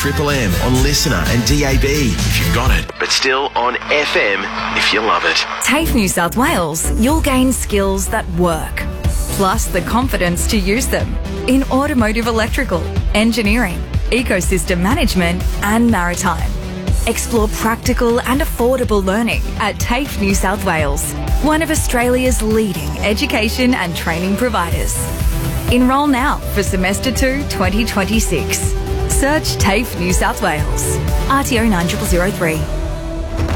Triple M on Listener and DAB if you've got it, but still on FM if you love it. TAFE New South Wales, you'll gain skills that work, plus the confidence to use them in automotive electrical, engineering, ecosystem management and maritime. Explore practical and affordable learning at TAFE New South Wales, one of Australia's leading education and training providers. Enrol now for Semester 2 2026. Search TAFE New South Wales. RTO 9003.